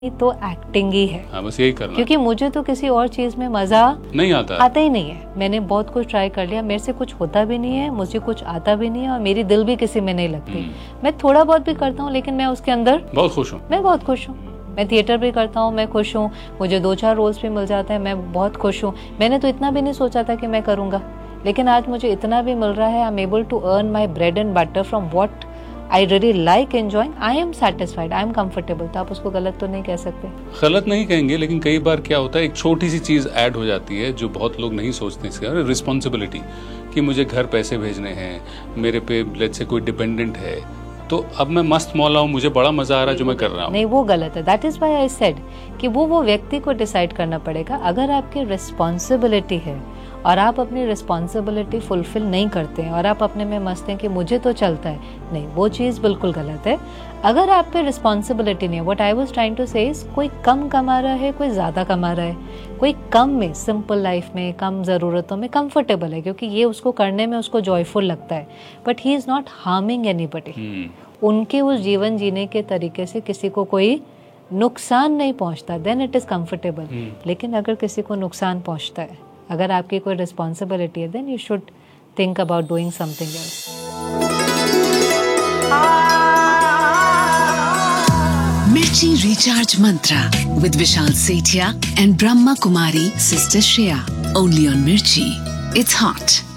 तो एक्टिंग ही है। हाँ, बस यही करना, क्योंकि मुझे तो किसी और चीज में मजा नहीं आता ही नहीं है। मैंने बहुत कुछ ट्राई कर लिया, मेरे से कुछ होता भी नहीं है, मुझे कुछ आता भी नहीं है और मेरी दिल भी किसी में नहीं लगती। मैं थोड़ा बहुत भी करता हूँ लेकिन मैं उसके अंदर बहुत खुश हूँ। मैं बहुत खुश हूँ। मैं थिएटर भी करता हूँ, मैं खुश हूँ। मुझे 2-4 रोल्स भी मिल जाते हैं, मैं बहुत खुश हूँ। मैंने तो इतना भी नहीं सोचा था कि मैं करूँगा, लेकिन आज मुझे इतना भी मिल रहा है। I am able to earn my bread and butter from what I really like enjoying. I am satisfied. I am comfortable. तो आप उसको गलत तो नहीं कह सकते। गलत नहीं कहेंगे, लेकिन कई बार क्या होता है, एक छोटी सी चीज ऐड हो जाती है जो बहुत लोग नहीं सोचते इसके बारे में, रिस्पॉन्सिबिलिटी, कि मुझे घर पैसे भेजने हैं, मेरे पे लेट्स से कोई डिपेंडेंट है, तो अब मैं मस्त मौला हूँ, मुझे बड़ा मजा आ रहा है जो मैं कर रहा हूँ। नहीं, वो गलत है। That is why I said कि वो व्यक्ति को डिसाइड करना पड़ेगा। अगर आपकी रिस्पॉन्सिबिलिटी है और आप अपनी रिस्पॉन्सिबिलिटी फुलफिल नहीं करते हैं और आप अपने में मस्त हैं कि मुझे तो चलता है, नहीं, वो चीज़ बिल्कुल गलत है। अगर आप पे रिस्पॉन्सिबिलिटी नहीं है, what I was trying to से इज, कोई कम कमा रहा है, कोई ज़्यादा कमा रहा है, कोई कम में, सिंपल लाइफ में, कम ज़रूरतों में कंफर्टेबल है क्योंकि ये उसको करने में उसको जॉयफुल लगता है, but he is not harming anybody. उनके उस जीवन जीने के तरीके से किसी को कोई नुकसान नहीं पहुंचता, देन इट इज़ कंफर्टेबल। लेकिन अगर किसी को नुकसान पहुंचता है, अगर आपकी कोई रिस्पॉन्सिबिलिटी है, then you should think about doing something else. मिर्ची recharge Mantra with Vishal Sethia and Brahma Kumari sister Shreya, only on Mirchi. It's hot.